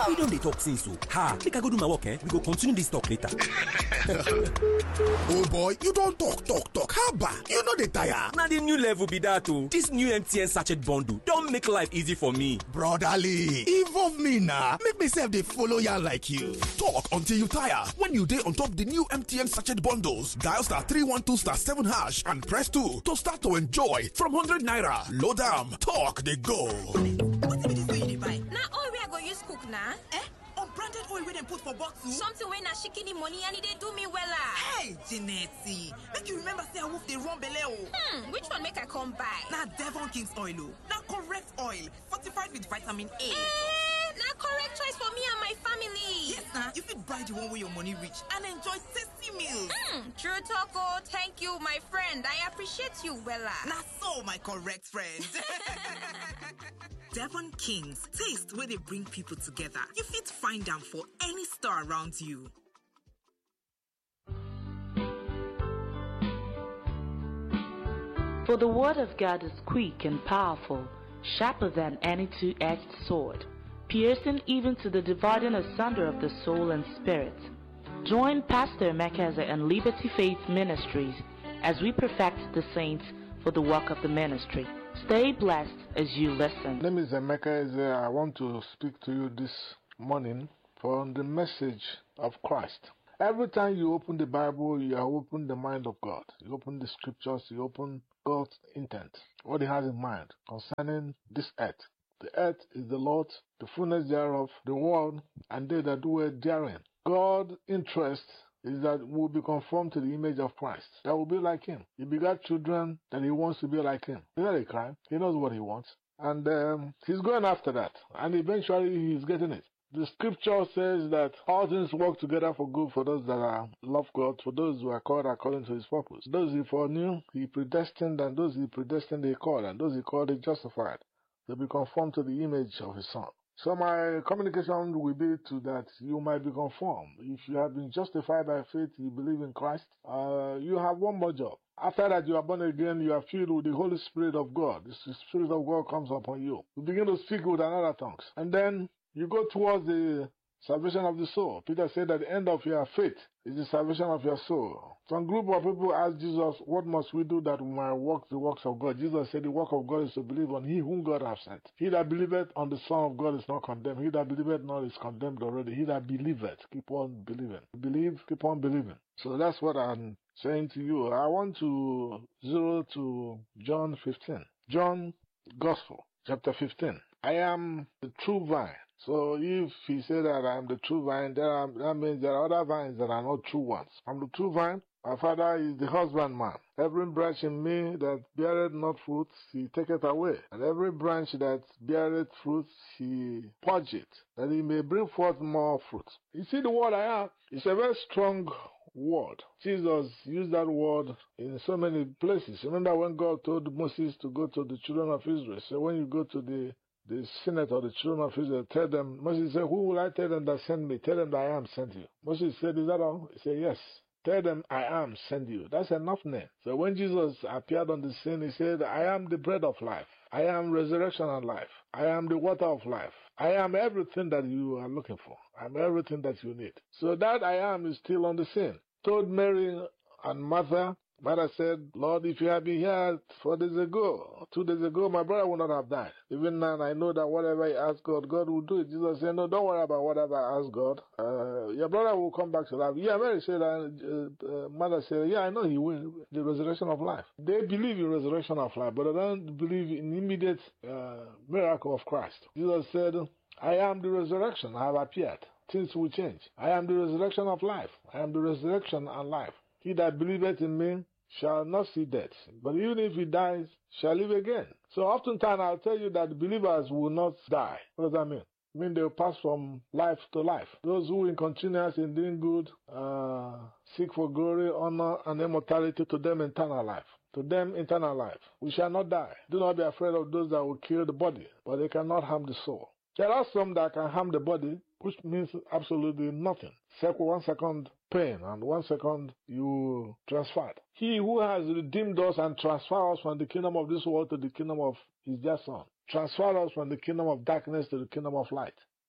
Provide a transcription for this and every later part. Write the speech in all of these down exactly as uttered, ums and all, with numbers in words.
We don't dey talk since so. Ha, make I go do my work, eh? We go continue this talk later. Oh boy, you don't talk, talk, talk. Haba, you know the tire. Now the new level be that too. This new M T N sachet bundle don't make life easy for me. Brotherly, involve me now. Make myself they follow ya like you. Talk until you tire. When you day on top the new M T N sachet bundles, dial star three one two star seven hash and press two to start to enjoy from one hundred naira. Load am, talk they go. What be this way you buy? Now all we are going to use cook now. Eh? Unbranded oil we dem put for bottle? Something when na shikini money and it dey do me wella. Hey, Janetti, make you remember say I wolf dey run belle o. Hmm, which one make I come buy? Na Devon King's oil o. Na correct oil, fortified with vitamin A. Eh, na correct choice for me and my family. Yes, na. You fit buy the one where your money reach and enjoy tasty meals. Hmm, true talk o. Thank you, my friend. I appreciate you wella. Na so, my correct friend. Devon King's, taste where they bring people together. You fit find them for any store around you. For the word of God is quick and powerful, sharper than any two-edged sword, piercing even to the dividing asunder of the soul and spirit. Join Pastor Emeka and Liberty Faith Ministries as we perfect the saints for the work of the ministry. Stay blessed as you listen. My name is Emeka Eze. I want to speak to you this morning from the message of Christ. Every time you open the Bible, you open the mind of God. You open the scriptures, you open God's intent, what He has in mind concerning this earth. The earth is the Lord's, the fullness thereof, the world, and they that dwell therein. God's interest is that we will be conformed to the image of Christ. That will be like Him. He begot children that He wants to be like Him. Is that a crime? He knows what He wants. And um, He's going after that. And eventually He's getting it. The scripture says that all things work together for good for those that are love God, for those who are called according to His purpose. Those He foreknew, He predestined, and those He predestined, He called, and those He called, He justified. They'll be conformed to the image of His Son. So my communication will be to that you might be conformed. If you have been justified by faith, you believe in Christ, uh, you have one more job. After that, you are born again, you are filled with the Holy Spirit of God. The Spirit of God comes upon you. You begin to speak with another tongues. And then you go towards the salvation of the soul. Peter said that the end of your faith is the salvation of your soul. Some group of people asked Jesus, what must we do that we might work the works of God? Jesus said the work of God is to believe on He whom God hath sent. He that believeth on the Son of God is not condemned. He that believeth not is condemned already. He that believeth, keep on believing. Believe, keep on believing. So that's what I'm saying to you. I want to zero to John fifteen. John Gospel, chapter fifteen. I am the true vine. So if He said that I am the true vine, there are, that means there are other vines that are not true ones. I'm the true vine. My Father is the husbandman. Every branch in me that beareth not fruit, He taketh away. And every branch that beareth fruit, He purgeth, that He may bring forth more fruit. You see, the word I am is a very strong word. Jesus used that word in so many places. Remember when God told Moses to go to the children of Israel. So when you go to the the senate of the children of Israel, tell them, Moses said, who will I tell them that sent me? Tell them that I am sent you. Moses said, is that all? He said, yes. Tell them I am sent you. That's enough name. So when Jesus appeared on the scene, He said, I am the bread of life. I am resurrection and life. I am the water of life. I am everything that you are looking for. I am everything that you need. So that I am is still on the scene. Told Mary and Martha, Martha said, Lord, if you had been here four days ago, two days ago, my brother would not have died. Even now, I know that whatever I ask God, God will do it. Jesus said, no, don't worry about whatever I ask God. Uh, your brother will come back to life. Yeah, Mary said, uh, uh, Mother said, yeah, I know He will. The resurrection of life. They believe in resurrection of life, but they don't believe in immediate uh, miracle of Christ. Jesus said, I am the resurrection. I have appeared. Things will change. I am the resurrection of life. I am the resurrection and life. He that believeth in me shall not see death, but even if he dies, shall live again. So oftentimes I'll tell you that believers will not die. What does that mean? I mean they will pass from life to life. Those who in continuous in doing good, uh, seek for glory, honor, and immortality, to them eternal life. To them eternal life. We shall not die. Do not be afraid of those that will kill the body, but they cannot harm the soul. There are some that can harm the body, which means absolutely nothing. Except one second pain and one second you transferred. He who has redeemed us and transferred us from the kingdom of this world to the kingdom of His dear Son. Transferred us from the kingdom of darkness to the kingdom of light.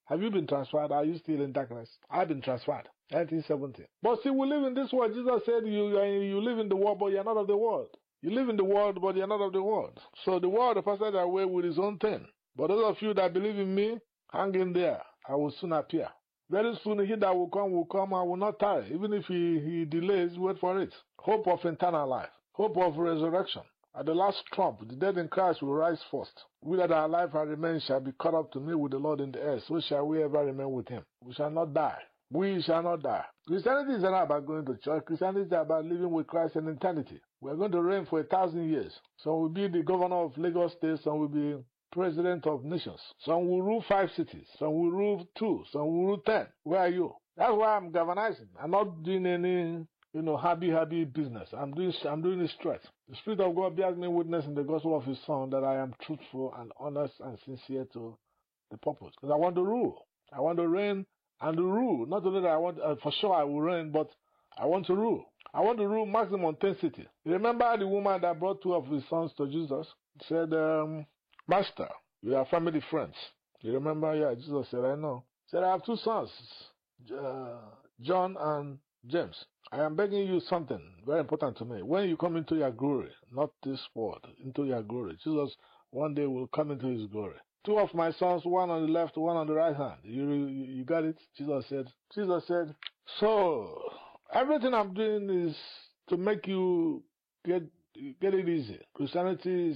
Have you been transferred? Are you still in darkness? I've been transferred. nineteen seventy. But see, we live in this world. Jesus said, you, you live in the world, but you're not of the world. You live in the world, but you're not of the world. So the world passes away with his own thing. But those of you that believe in me, hang in there. I will soon appear. Very soon he that will come will come and will not tarry. Even if he, he delays, wait for it. Hope of eternal life. Hope of resurrection. At the last trump, the dead in Christ will rise first. We that are alive and remain shall be caught up to meet with the Lord in the air. So shall we ever remain with him. We shall not die. We shall not die. Christianity is not about going to church. Christianity is about living with Christ in eternity. We are going to reign for a thousand years. Some will be the governor of Lagos State. Some will be president of nations. Some will rule five cities. Some will rule two. Some will rule ten. Where are you? That's why I'm galvanizing. I'm not doing any, you know, happy, happy business. I'm doing, I'm doing it straight. The Spirit of God bears me witness in the gospel of His Son that I am truthful and honest and sincere to the purpose. Because I want to rule. I want to reign and to rule. Not only that I want, uh, for sure I will reign, but I want to rule. I want to rule maximum ten cities. Remember the woman that brought two of his sons to Jesus? Said, um, Master, we are family friends. You remember? Yeah, Jesus said, I know. Said, I have two sons, uh, John and James. I am begging you something very important to me. When you come into your glory, not this world, into your glory, Jesus one day will come into his glory. Two of my sons, one on the left, one on the right hand. You, you, you got it? Jesus said, Jesus said, so everything I'm doing is to make you get, get it easy. Christianity is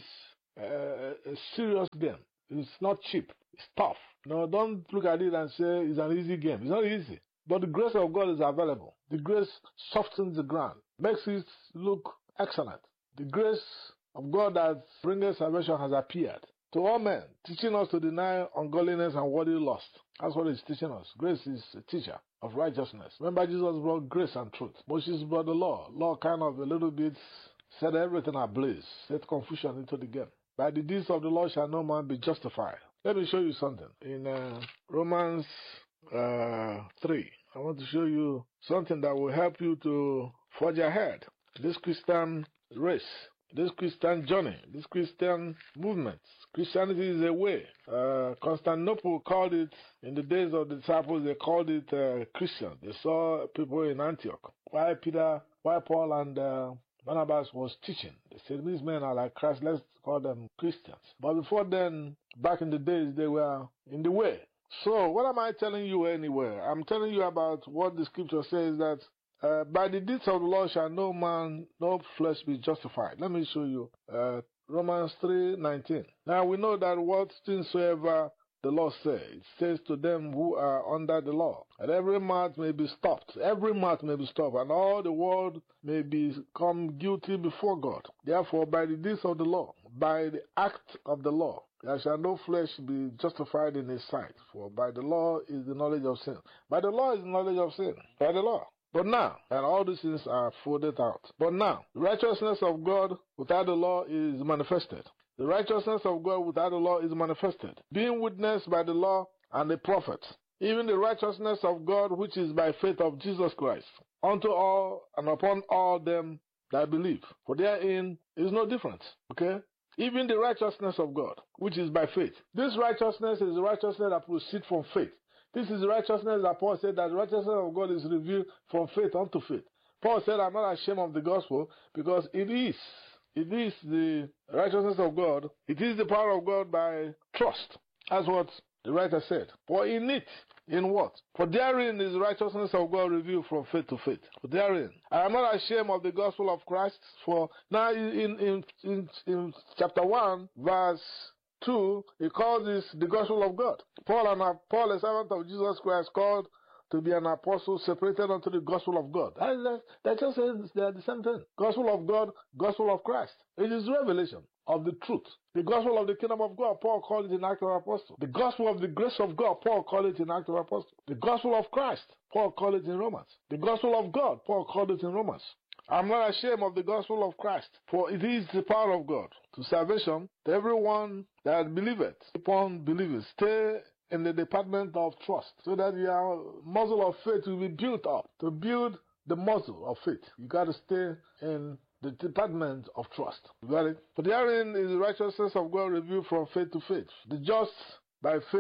a, a serious game. It's not cheap. It's tough. No, don't look at it and say it's an easy game. It's not easy. But the grace of God is available. The grace softens the ground, makes it look excellent. The grace of God that brings salvation has appeared to all men, teaching us to deny ungodliness and worldly lust. That's what it's teaching us. Grace is a teacher of righteousness. Remember, Jesus brought grace and truth. Moses brought the law. Law kind of a little bit set everything ablaze, set confusion into the game. By the deeds of the law shall no man be justified. Let me show you something. In uh, Romans uh, three, I want to show you something that will help you to forge ahead. This Christian race, this Christian journey, this Christian movement. Christianity is a way. Uh, Constantinople called it, in the days of the disciples, they called it uh, Christian. They saw people in Antioch. Why Peter, why Paul and uh, Barnabas was teaching. They said, these men are like Christ, let's call them Christians. But before then, back in the days, they were in the way. So, what am I telling you anyway? I'm telling you about what the scripture says that uh, by the deeds of the law shall no man, no flesh be justified. Let me show you. Uh, Romans three nineteen. Now we know that what thingsoever the law says, it says to them who are under the law, that every mouth may be stopped, every mouth may be stopped, and all the world may become guilty before God. Therefore, by the deeds of the law, by the act of the law, there shall no flesh be justified in his sight, for by the law is the knowledge of sin. By the law is the knowledge of sin. By the law. But now, and all these things are folded out. But now, the righteousness of God without the law is manifested. The righteousness of God without the law is manifested, being witnessed by the law and the prophets, even the righteousness of God which is by faith of Jesus Christ, unto all and upon all them that believe. For therein is no difference. Okay? Even the righteousness of God, which is by faith. This righteousness is the righteousness that proceeds from faith. This is the righteousness that Paul said that the righteousness of God is revealed from faith unto faith. Paul said, I'm not ashamed of the gospel because it is. It is the righteousness of God. It is the power of God by trust. That's what the writer said. For in it, in what? For therein is the righteousness of God revealed from faith to faith. For therein. I am not ashamed of the gospel of Christ. For now in, in, in, in chapter one, verse two, he calls this the gospel of God. Paul, and Paul, a servant of Jesus Christ, called to be an apostle separated unto the gospel of God. That, that just says they are the same thing. Gospel of God, gospel of Christ. It is revelation of the truth. The gospel of the kingdom of God, Paul called it in Acts of Apostles. The gospel of the grace of God, Paul called it in Acts of Apostles. The gospel of Christ, Paul called it in Romans. The gospel of God, Paul called it in Romans. I'm not ashamed of the gospel of Christ, for it is the power of God to salvation to everyone that believeth. Upon believers, stay in the department of trust, so that your muscle of faith will be built up. To build the muscle of faith, you got to stay in the department of trust. You got it? For therein is the righteousness of God revealed from faith to faith. The just by faith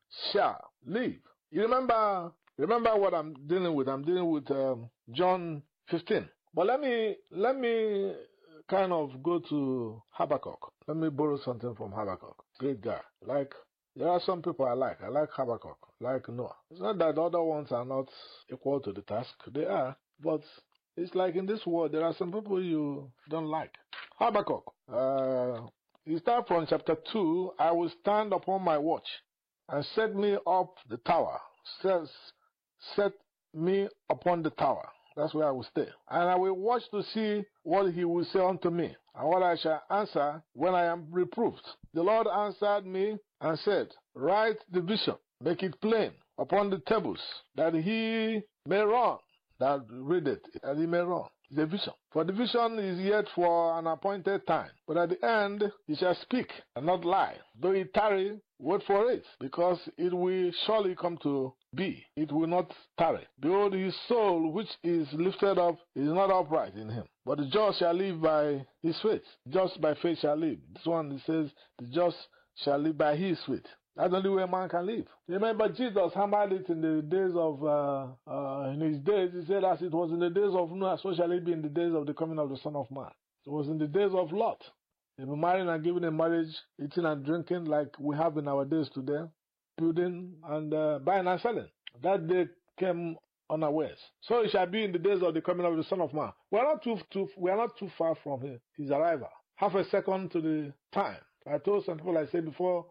shall live. You remember, remember what I'm dealing with? I'm dealing with um, John fifteen. But let me, let me kind of go to Habakkuk. Let me borrow something from Habakkuk. Great guy. Like, there are some people I like. I like Habakkuk, like Noah. It's not that the other ones are not equal to the task. They are. But it's like in this world, there are some people you don't like. Habakkuk. Uh, you start from chapter two. I will stand upon my watch and set me up the tower. Says, set me upon the tower. That's where I will stay. And I will watch to see what he will say unto me, and what I shall answer when I am reproved. The Lord answered me and said, write the vision, make it plain upon the tables, that he may run, that read it, that he may run. The vision. For the vision is yet for an appointed time, but at the end he shall speak and not lie. Though he tarry, wait for it, because it will surely come to be. It will not tarry. Behold, his soul which is lifted up is not upright in him, but the just shall live by his faith. Just by faith shall live. This one, it says, the just shall live by his faith. That's the only way man can live. Remember, Jesus hammered it in the days of, uh, uh, in his days, he said, as it was in the days of Noah, so shall it be in the days of the coming of the Son of Man. It was in the days of Lot. They were marrying and giving in marriage, eating and drinking like we have in our days today, building and uh, buying and selling. That day came unawares. So it shall be in the days of the coming of the Son of Man. We are not too, too, we are not too far from his arrival. Half a second to the time. I told some people, I said before,